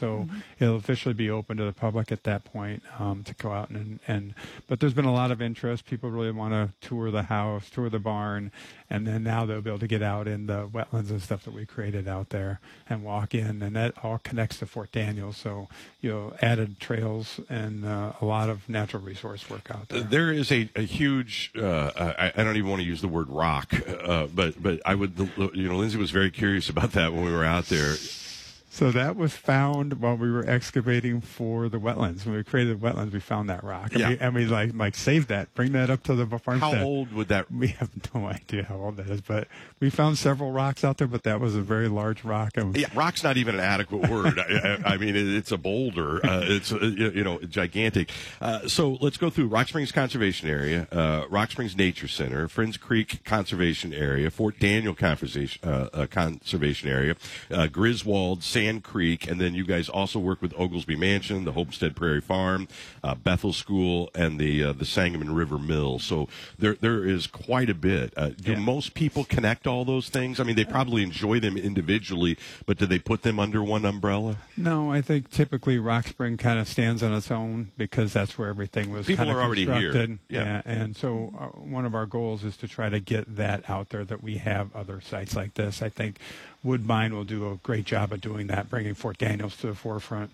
So it'll officially be open to the public at that point to go out but there's been a lot of interest. People really want to tour the house, tour the barn, and then now they'll be able to get out in the wetlands and stuff that we created out there and walk in, and that all connects to Fort Daniel. So, added trails and a lot of natural resource work out there. There is a huge, I don't even want to use the word rock, but I would, Lindsay was very curious about that when we were out there. So that was found while we were excavating for the wetlands. When we created the wetlands, we found that rock. And we like saved that, bring that up to the farmstead. How old would that? We have no idea how old that is, but we found several rocks out there, but that was a very large rock. Rock's not even an adequate word. I mean, it's a boulder. It's, gigantic. So let's go through Rock Springs Conservation Area, Rock Springs Nature Center, Friends Creek Conservation Area, Fort Daniel Conservation Area, Griswold, Sand Creek, and then you guys also work with Oglesby Mansion, the Homestead Prairie Farm, Bethel School, and the Sangamon River Mill. So there is quite a bit. Do most people connect all those things? I mean, they probably enjoy them individually, but do they put them under one umbrella? No, I think typically Rock Spring kind of stands on its own because that's where everything was People kind of are already constructed. here. Yeah. And so one of our goals is to try to get that out there, that we have other sites like this. I think Woodbine will do a great job of doing that, bringing Fort Daniels to the forefront.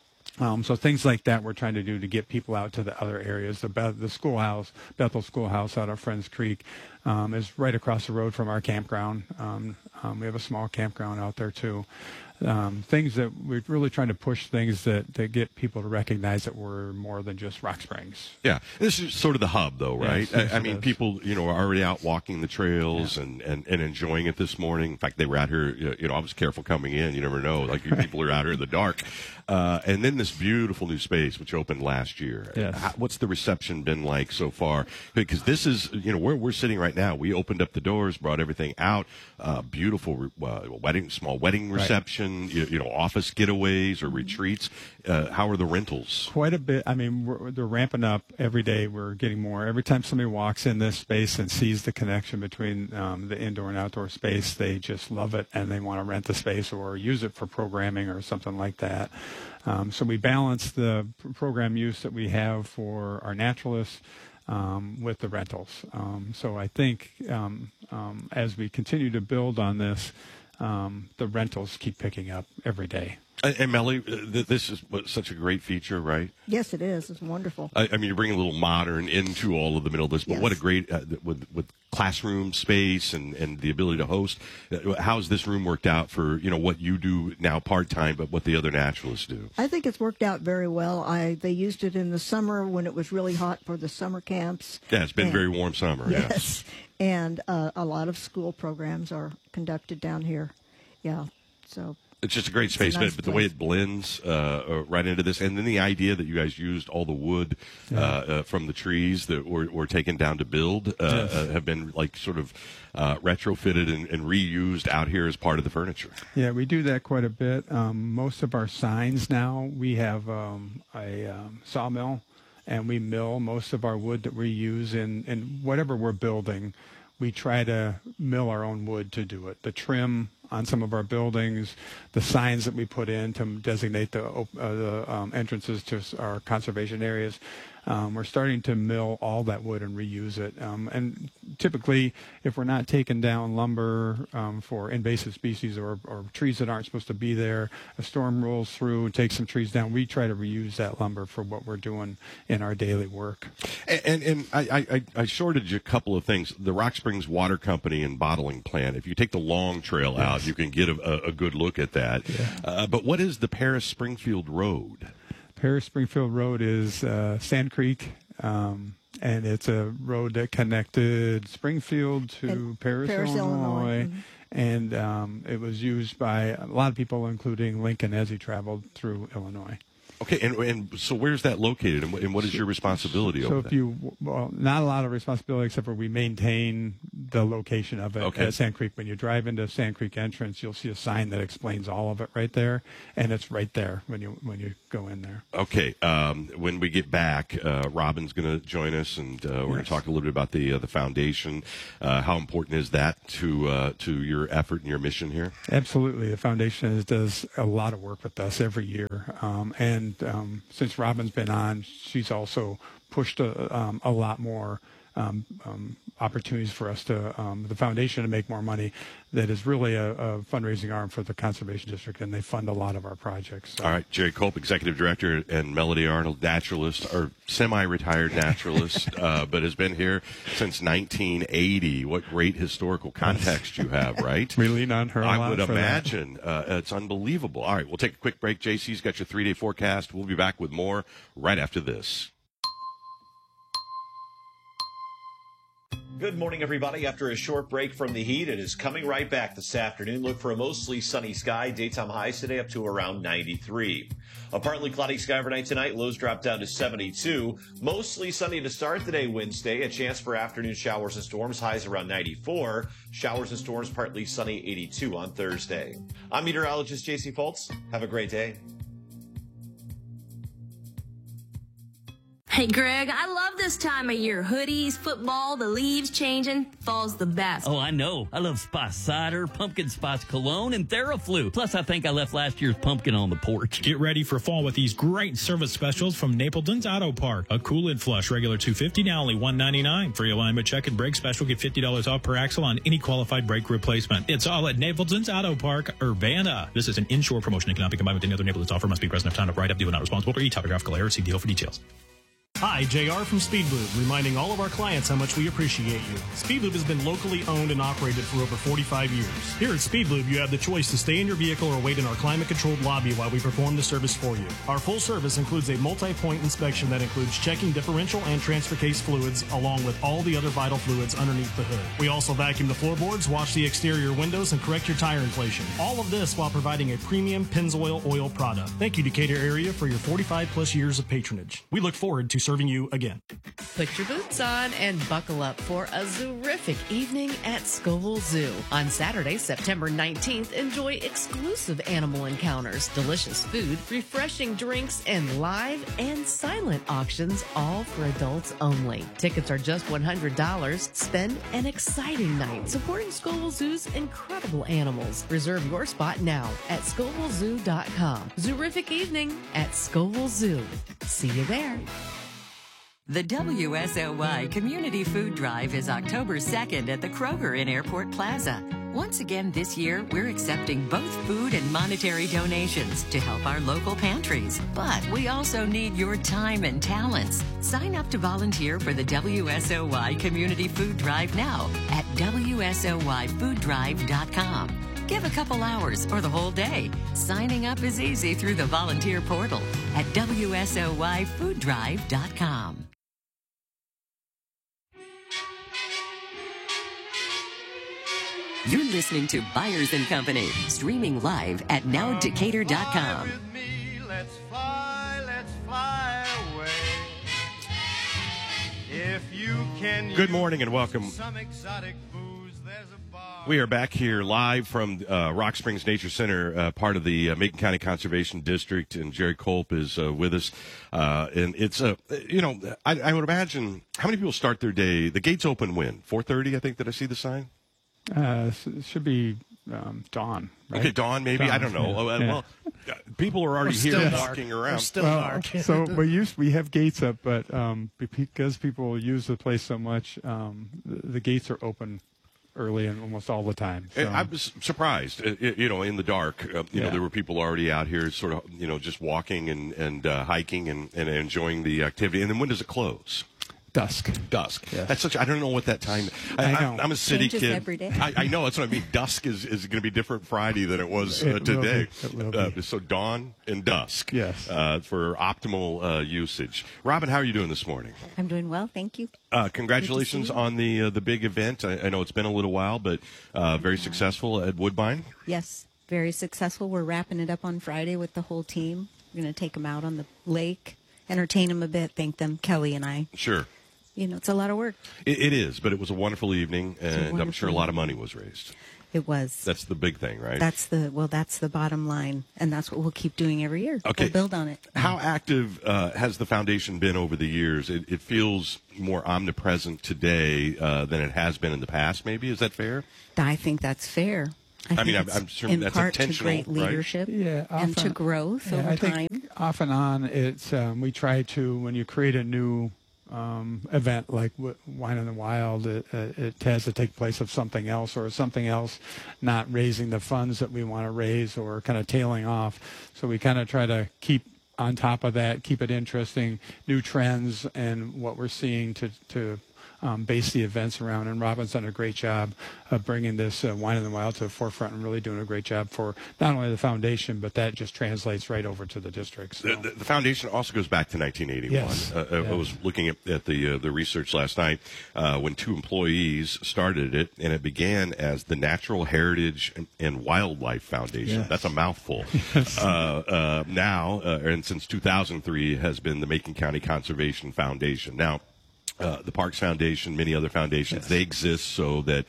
So things like that we're trying to do to get people out to the other areas. The schoolhouse, Bethel Schoolhouse out of Friends Creek, is right across the road from our campground. We have a small campground out there too. Things that we're really trying to push, things that get people to recognize that we're more than just Rock Springs. Yeah, this is sort of the hub, though, right? Yes, I mean, people, are already out walking the trails and enjoying it this morning. In fact, they were out here. I was careful coming in. You never know. Like people are out here in the dark, and then this beautiful new space which opened last year. Yes. What's the reception been like so far? Because this is, where we're sitting right now. We opened up the doors, brought everything out. Beautiful small wedding reception. Right. Office getaways or retreats. How are the rentals? Quite a bit. I mean, they're ramping up every day. We're getting more. Every time somebody walks in this space and sees the connection between the indoor and outdoor space, they just love it and they want to rent the space or use it for programming or something like that. So we balance the program use that we have for our naturalists with the rentals. So I think as we continue to build on this, the rentals keep picking up every day. And Melly, this is such a great feature, right? Yes, it is. It's wonderful. I mean, you're bringing a little modern into all of the middle of this, but Yes. what a great, with classroom space and the ability to host. How's this room worked out for, what you do now part-time, but what the other naturalists do? I think it's worked out very well. They used it in the summer when it was really hot for the summer camps. Yeah, it's been very warm summer. Yes. And a lot of school programs are conducted down here. Yeah, so... It's just a great space, nice but the way it blends right into this, and then the idea that you guys used all the wood from the trees that were taken down to build have been like sort of retrofitted and reused out here as part of the furniture. Yeah, we do that quite a bit. Most of our signs now, we have a sawmill, and we mill most of our wood that we use in whatever we're building. We try to mill our own wood to do it. The trim on some of our buildings, the signs that we put in to designate the entrances to our conservation areas. We're starting to mill all that wood and reuse it. And typically, if we're not taking down lumber for invasive species or trees that aren't supposed to be there, a storm rolls through and takes some trees down, we try to reuse that lumber for what we're doing in our daily work. And I shorted you a couple of things. The Rock Springs Water Company and Bottling Plant, if you take the long trail out, you can get a good look at that. Yeah. But what is the Paris Springfield Road? Paris Springfield Road is Sand Creek, and it's a road that connected Springfield to Paris, Illinois. Mm-hmm. And it was used by a lot of people, including Lincoln, as he traveled through Illinois. Okay, and so where's that located, and what is your responsibility So over if not a lot of responsibility except for we maintain the location of it at Sand Creek. When you drive into Sand Creek entrance, you'll see a sign that explains all of it right there, and it's right there when you go in there. Okay, when we get back, Robin's going to join us, and we're going to talk a little bit about the foundation. How important is that to your effort and your mission here? Absolutely, the foundation does a lot of work with us every year, and since Robin's been on, she's also pushed a lot more opportunities for us to the foundation to make more money. That is really a fundraising arm for the Conservation District, and they fund a lot of our projects. So. All right, Jerry Culp, Executive Director, and Melody Arnold, naturalist, or semi-retired naturalist, but has been here since 1980. What great historical context you have, right? We lean on her a lot. I would for imagine. It's unbelievable. All right, we'll take a quick break. JC's got your 3-day forecast. We'll be back with more right after this. Good morning, everybody. After a short break from the heat, it is coming right back this afternoon. Look for a mostly sunny sky. Daytime highs today up to around 93. A partly cloudy sky overnight tonight. Lows drop down to 72. Mostly sunny to start the day Wednesday. A chance for afternoon showers and storms. Highs around 94. Showers and storms partly sunny 82 on Thursday. I'm meteorologist JC Foltz. Have a great day. Hey, Greg, I love this time of year. Hoodies, football, the leaves changing. Fall's the best. Oh, I know. I love spice cider, pumpkin spice cologne, and Theraflu. Plus, I think I left last year's pumpkin on the porch. Get ready for fall with these great service specials from Napleton's Auto Park. A Cool-Lid flush, regular $250, now only $199. Free alignment check and brake special, get $50 off per axle on any qualified brake replacement. It's all at Napleton's Auto Park, Urbana. This is an inshore promotion and cannot be combined with any other Napleton's offer. Must be present if time of write-up. Dealer not responsible for e-topographical error. See deal for details. Hi, JR from Speedlube, reminding all of our clients how much we appreciate you. Speedlube has been locally owned and operated for over 45 years. Here at Speedlube, you have the choice to stay in your vehicle or wait in our climate-controlled lobby while we perform the service for you. Our full service includes a multi-point inspection that includes checking differential and transfer case fluids, along with all the other vital fluids underneath the hood. We also vacuum the floorboards, wash the exterior windows, and correct your tire inflation. All of this while providing a premium Pennzoil oil product. Thank you, Decatur area, for your 45-plus years of patronage. We look forward to serving you again. Put your boots on and buckle up for a terrific evening at Scoville Zoo. On Saturday, September 19th, enjoy exclusive animal encounters, delicious food, refreshing drinks, and live and silent auctions, all for adults only. Tickets are just $100. Spend an exciting night supporting Scoville Zoo's incredible animals. Reserve your spot now at ScovilleZoo.com. Terrific evening at Scoville Zoo. See you there. The WSOY Community Food Drive is October 2nd at the Kroger in Airport Plaza. Once again this year, we're accepting both food and monetary donations to help our local pantries. But we also need your time and talents. Sign up to volunteer for the WSOY Community Food Drive now at WSOYFoodDrive.com. Give a couple hours or the whole day. Signing up is easy through the volunteer portal at WSOYFoodDrive.com. You're listening to Byers & Company, streaming live at NowDecatur.com. Let's fly away. If you can Good morning and welcome. Some exotic booze, there's a bar. We are back here live from Rock Springs Nature Center, part of the Macon County Conservation District, and Jerry Culp is with us. And it's I would imagine, how many people start their day? The gates open when? 4:30, I think. Did I see the sign? It should be dawn. Right? Okay, dawn maybe. Dawn, I don't know. yeah. Well, people are already here walking around. Still dark. So we have gates up, but because people use the place so much, the gates are open early and almost all the time. So. I was surprised. In the dark, there were people already out here, sort of, just walking and hiking and enjoying the activity. And then when does it close? Dusk. Yes. That's I don't know what that time. I know. I'm a city Changes kid. every day. I know. That's what I mean. Dusk is going to be different Friday than it was today. It will be. So dawn and dusk. Yes. For optimal usage. Robin, how are you doing this morning? I'm doing well, thank you. Congratulations on the big event. I know it's been a little while, but very successful at Woodbine. Yes, very successful. We're wrapping it up on Friday with the whole team. We're going to take them out on the lake, entertain them a bit, thank them, Kelly and I. Sure. It's a lot of work. It is, but it was a wonderful evening, and I'm sure a lot of money was raised. It was. That's the big thing, right? That's the bottom line, and that's what we'll keep doing every year. Okay. We'll build on it. How active has the foundation been over the years? It feels more omnipresent today than it has been in the past, maybe. Is that fair? I think that's fair. I mean, I'm sure in that's part intentional, to great leadership and to growth over I time. think off and on, it's we try to, when you create a new event like Wine in the Wild, it has to take place of something else, or something else not raising the funds that we want to raise, or kind of tailing off. So we kind of try to keep on top of that, keep it interesting, new trends, and what we're seeing to base the events around. And Robin's done a great job of bringing this Wine in the Wild to the forefront, and really doing a great job for not only the foundation, but that just translates right over to the district. So. The foundation also goes back to 1981. Yes. I was looking at the research last night when 2 employees started it, and it began as the Natural Heritage and Wildlife Foundation. Yes. That's a mouthful. Now, and since 2003, has been the Macon County Conservation Foundation. Now, the Parks Foundation, many other foundations, they exist so that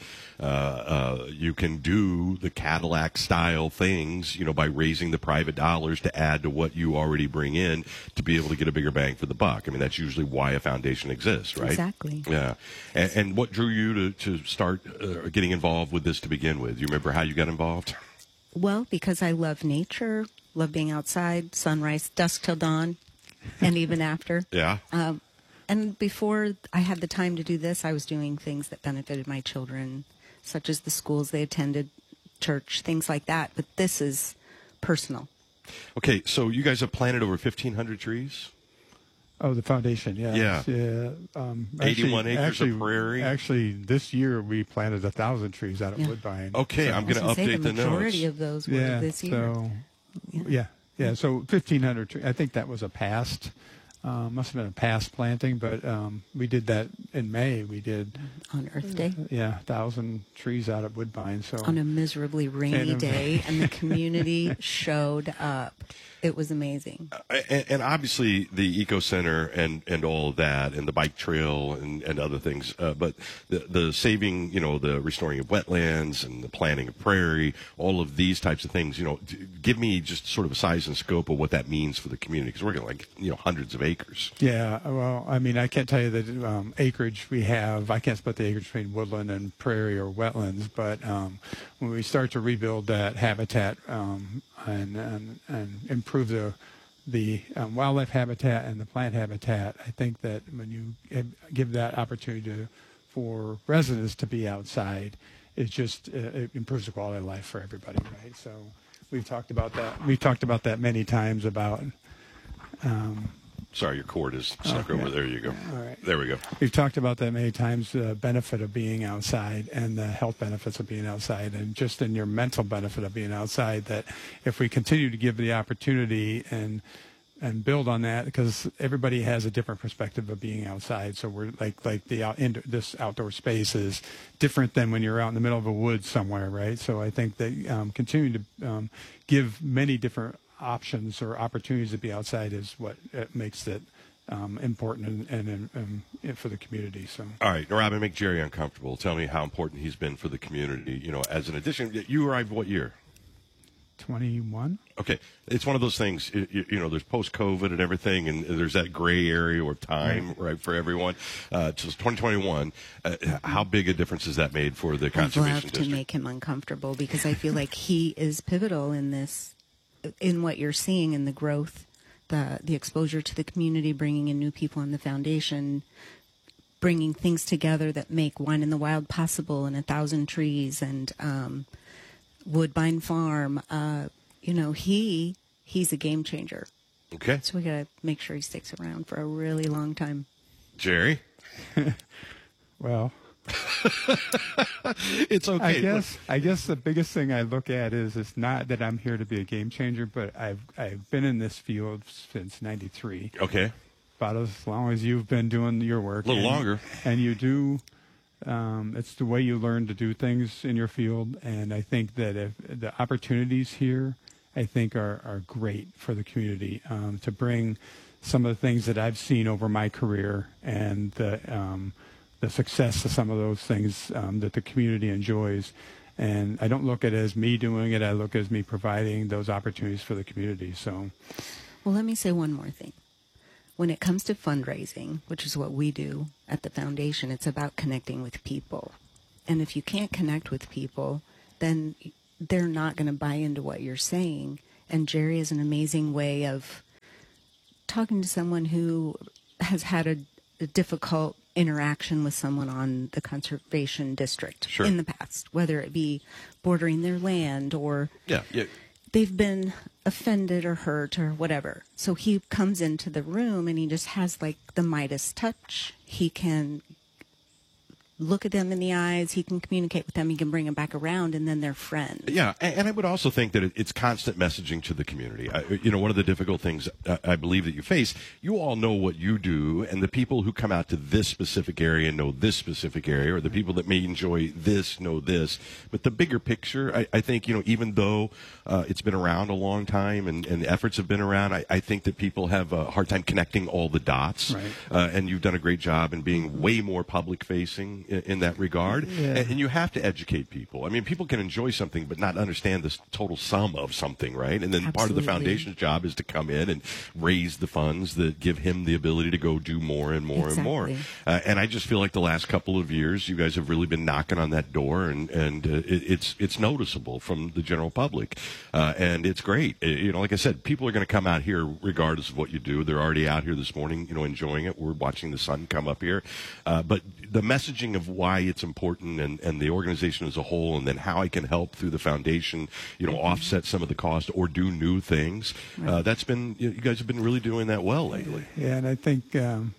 you can do the Cadillac-style things, by raising the private dollars to add to what you already bring in to be able to get a bigger bang for the buck. I mean, that's usually why a foundation exists, right? Exactly. Yeah. And what drew you to start getting involved with this to begin with? Do you remember how you got involved? Well, because I love nature, love being outside, sunrise, dusk till dawn, and even after. Yeah. And before I had the time to do this, I was doing things that benefited my children, such as the schools they attended, church, things like that. But this is personal. Okay, so you guys have planted over 1,500 trees? Oh, the foundation, yeah. Yeah. 81 acres of prairie. Actually, this year we planted 1,000 trees out of Woodbine. Okay, so, I'm going to update the notes. The majority of those were this year. So, yeah. So 1,500 trees. I think that was a past. Must have been a past planting, but we did that in May. We did on Earth Day. 1,000 trees out at Woodbine. So on a miserably rainy day, and the community showed up. It was amazing. And obviously the Eco Center and all of that, and the bike trail and other things. But the saving, the restoring of wetlands and the planting of prairie, all of these types of things, give me just sort of a size and scope of what that means for the community. Because we're going hundreds of acres. Yeah. Well, I mean, I can't tell you the acreage we have. I can't split the acreage between woodland and prairie or wetlands. But when we start to rebuild that habitat, and improve the wildlife habitat and the plant habitat, I think that when you give that opportunity for residents to be outside, it improves the quality of life for everybody, right? So we've talked about that. We've talked about that many times about. Sorry, your cord is stuck over. There you go. All right. There we go. We've talked about that many times, the benefit of being outside and the health benefits of being outside, and just in your mental benefit of being outside, that if we continue to give the opportunity and build on that, because everybody has a different perspective of being outside. So we're like this outdoor space is different than when you're out in the middle of a woods somewhere, right? So I think that continuing to give many different options or opportunities to be outside is what makes it important and for the community. So, all right, Robin, make Jerry uncomfortable. Tell me how important he's been for the community. As an addition, you arrived what year? 21. Okay, it's one of those things. There's post-COVID and everything, and there's that gray area or time, right, for everyone. So it's 2021. How big a difference has that made for the conservation district? I'd love to make him uncomfortable, because I feel like he is pivotal in this. In what you're seeing in the growth, the exposure to the community, bringing in new people in the foundation, bringing things together that make Wine in the Wild possible, and 1,000 trees, and Woodbine Farm. He's a game changer. Okay. So we got to make sure he sticks around for a really long time. Jerry? Well... It's okay. I guess the biggest thing I look at is it's not that I'm here to be a game changer, but I've been in this field since '93. Okay. About as long as you've been doing your work. A little longer. And you do. It's the way you learn to do things in your field, and I think that if the opportunities here, I think are great for the community, to bring some of the things that I've seen over my career and the success of some of those things that the community enjoys. And I don't look at it as me doing it. I look at it as me providing those opportunities for the community. So, well, let me say one more thing. When it comes to fundraising, which is what we do at the foundation, it's about connecting with people. And if you can't connect with people, then they're not going to buy into what you're saying. And Jerry is an amazing way of talking to someone who has had a difficult interaction with someone on the conservation district in the past, whether it be bordering their land or they've been offended or hurt or whatever. So he comes into the room and he just has like the Midas touch. He can look at them in the eyes, he can communicate with them, he can bring them back around, and then they're friends. Yeah, and I would also think that it's constant messaging to the community. One of the difficult things I believe that you face, you all know what you do, and the people who come out to this specific area know this specific area, or the people that may enjoy this know this. But the bigger picture, I think, even though it's been around a long time and the efforts have been around, I think that people have a hard time connecting all the dots. Right. And you've done a great job in being way more public-facing in that regard. Yeah. And you have to educate people. I mean, people can enjoy something but not understand the total sum of something, right? And then part of the foundation's job is to come in and raise the funds that give him the ability to go do more and more and more. And I just feel like the last couple of years, you guys have really been knocking on that door, and it's noticeable from the general public. And it's great. Like I said, people are going to come out here regardless of what you do. They're already out here this morning, enjoying it. We're watching the sun come up here. But the messaging of why it's important and the organization as a whole, and then how I can help through the foundation, offset some of the cost or do new things. That's been, you guys have been really doing that well lately. Yeah, and I think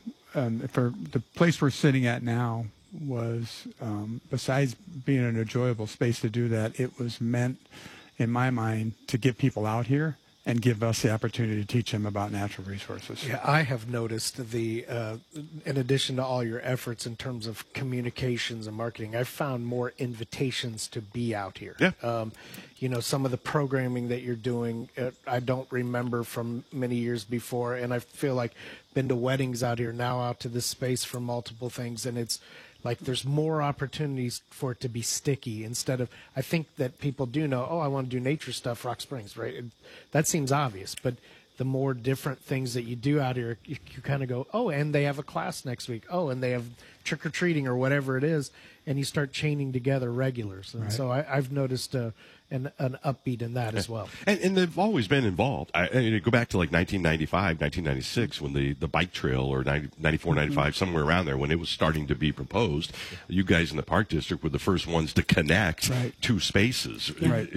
for the place we're sitting at now was, besides being an enjoyable space to do that, it was meant, in my mind, to get people out here and give us the opportunity to teach them about natural resources. Yeah, I have noticed in addition to all your efforts in terms of communications and marketing, I've found more invitations to be out here. Yeah. Some of the programming that you're doing, I don't remember from many years before, and I feel like been to weddings out here, now out to this space for multiple things, and it's like there's more opportunities for it to be sticky instead of, I think that people do know, I want to do nature stuff, Rock Springs, right? That seems obvious, but the more different things that you do out here, you kind of go, and they have a class next week. And they have trick-or-treating or whatever it is, and you start chaining together regulars. And so I've noticed an upbeat in that as well. And they've always been involved. I go back to like 1995, 1996, when the bike trail, or 94, 95, somewhere around there, when it was starting to be proposed. You guys in the Park District were the first ones to connect two spaces.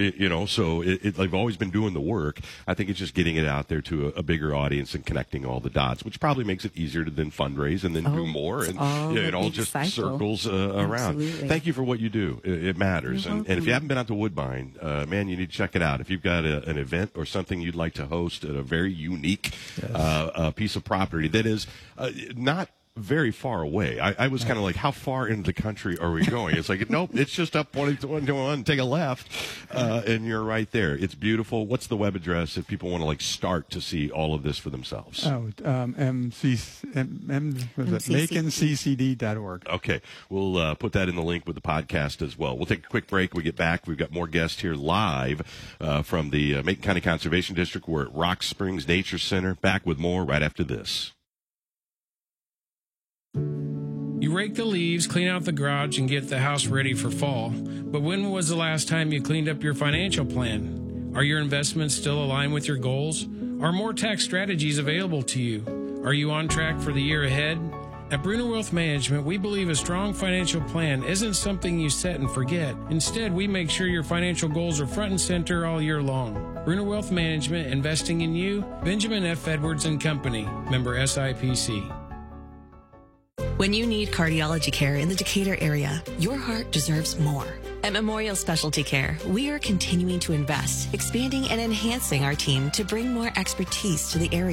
So they've always been doing the work. I think it's just getting it out there to a bigger audience and connecting all the dots, which probably makes it easier to then fundraise and then do more. And it all just circles around. Absolutely. Thank you for what you do. It matters. And if you haven't been out to Woodbine, man, you need to check it out. If you've got an event or something you'd like to host at a very unique piece of property that is not very far away. I was kind of like, how far into the country are we going? It's like, nope, it's just up 21, take a left, and you're right there. It's beautiful. What's the web address if people want to start to see all of this for themselves? MaconCCD.org. Okay. We'll put that in the link with the podcast as well. We'll take a quick break. We get back. We've got more guests here live from the Macon County Conservation District. We're at Rock Springs Nature Center. Back with more right after this. You rake the leaves, clean out the garage, and get the house ready for fall. But when was the last time you cleaned up your financial plan? Are your investments still aligned with your goals? Are more tax strategies available to you? Are you on track for the year ahead? At Bruner Wealth Management, we believe a strong financial plan isn't something you set and forget. Instead, we make sure your financial goals are front and center all year long. Bruner Wealth Management, investing in you. Benjamin F. Edwards and Company, member SIPC. When you need cardiology care in the Decatur area, your heart deserves more. At Memorial Specialty Care, we are continuing to invest, expanding and enhancing our team to bring more expertise to the area.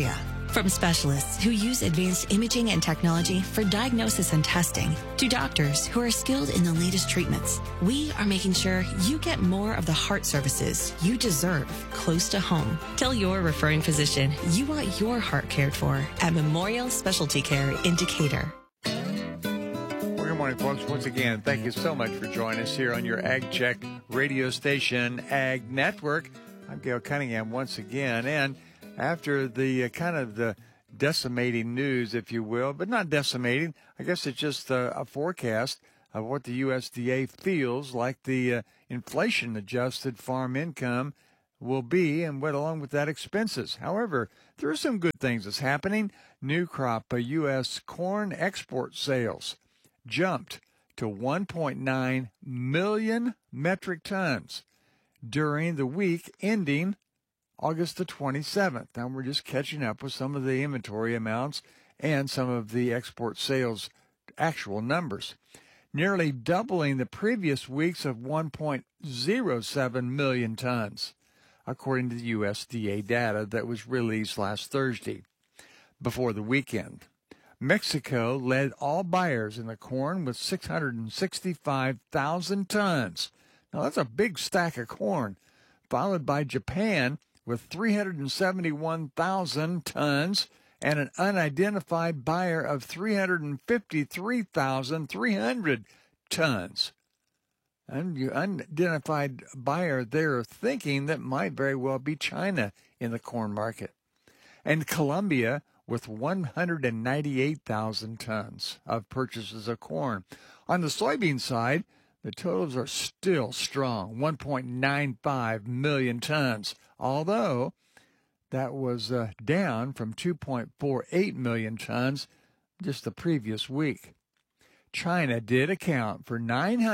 From specialists who use advanced imaging and technology for diagnosis and testing to doctors who are skilled in the latest treatments, we are making sure you get more of the heart services you deserve close to home. Tell your referring physician you want your heart cared for at Memorial Specialty Care in Decatur. Well, good morning, folks. Once again, thank you so much for joining us here on your Ag Check radio station, Ag Network. I'm Gail Cunningham once again, and after the kind of the decimating news, if you will, but not decimating, I guess it's just a forecast of what the USDA feels like the inflation-adjusted farm income will be, and what along with that expenses. However, there are some good things that's happening. New crop U.S. corn export sales jumped to 1.9 million metric tons during the week ending August the 27th. Now we're just catching up with some of the inventory amounts and some of the export sales actual numbers, nearly doubling the previous weeks of 1.07 million tons, according to the USDA data that was released last Thursday before the weekend. Mexico led all buyers in the corn with 665,000 tons. Now that's a big stack of corn, followed by Japan with 371,000 tons and an unidentified buyer of 353,300 tons. Unidentified buyer they're thinking that might very well be China in the corn market. And Colombia with 198,000 tons of purchases of corn. On the soybean side, the totals are still strong, 1.95 million tons, although that was down from 2.48 million tons just the previous week. China did account for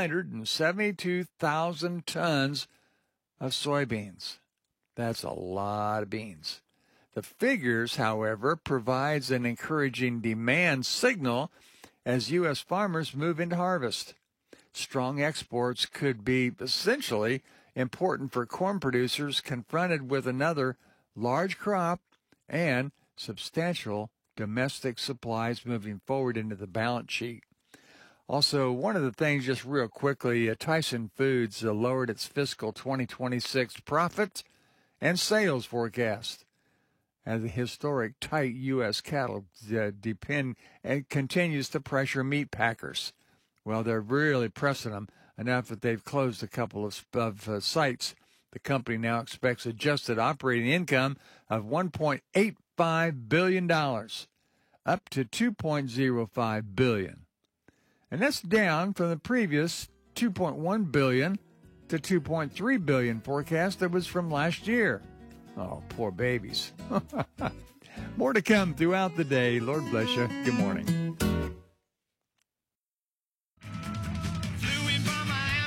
972,000 tons of soybeans. That's a lot of beans. The figures, however, provides an encouraging demand signal as U.S. farmers move into harvest. Strong exports could be essentially important for corn producers confronted with another large crop and substantial domestic supplies moving forward into the balance sheet. Also, one of the things, just real quickly, Tyson Foods lowered its fiscal 2026 profit and sales forecast as the historic tight U.S. cattle depend and continues to pressure meat packers. Well, they're really pressing them enough that they've closed a couple of sites. The company now expects adjusted operating income of $1.85 billion, up to $2.05 billion. And that's down from the previous $2.1 billion to $2.3 billion forecast that was from last year. Oh, poor babies. More to come throughout the day. Lord bless you. Good morning.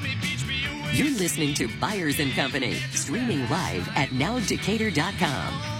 You're listening to Byers & Company, streaming live at nowdecatur.com.